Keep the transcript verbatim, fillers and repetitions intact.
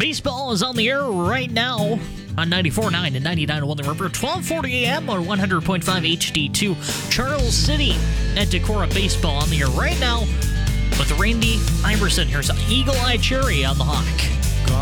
Baseball is on the air right now on ninety-four point nine and ninety-nine point one The River, twelve forty a.m. on one hundred point five H D two. Charles City at Decorah Baseball on the air right now with Randy Iverson. Here's Eagle Eye Cherry on the Hawk.